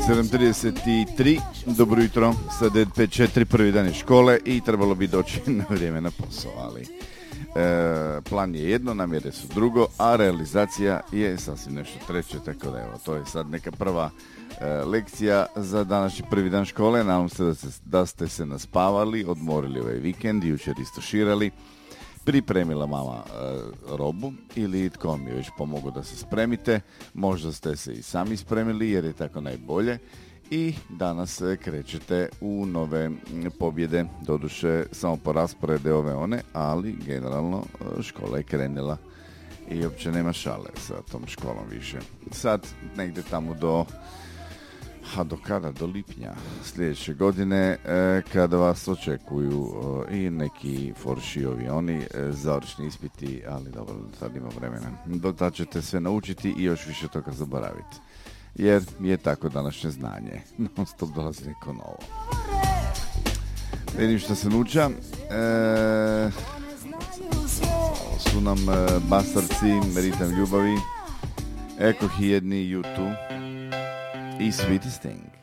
7:33, dobro jutro, sad je 5:04, prvi dan je škole i trebalo bi doći na vrijeme na posao, ali plan je jedno, namjere su drugo, a realizacija je sasvim nešto treće, tako da evo, to je sad neka prva lekcija za današnji prvi dan škole. Nadam se da ste se naspavali, odmorili ovaj vikend, jučer isto širali. Pripremila mama robu ili tko vam je već pomogao da se spremite. Možda ste se i sami spremili jer je tako najbolje. I danas krećete u nove pobjede, doduše samo po rasporede ove one, ali generalno škola je krenula i uopće nema šale sa tom školom više. Sad negdje tamo do kada? Do lipnja sljedeće godine, kada vas očekuju i neki forši avioni, završni ispiti, ali dobro, sad ima vremena. Do tada ćete sve naučiti i još više toga zaboraviti. Jer je tako današnje znanje. Non stop dolazi neko novo. Vidim što se nuča. Su nam basarci, ritam ljubavi, Ekoh i jedni YouTube i Sweetest Thing.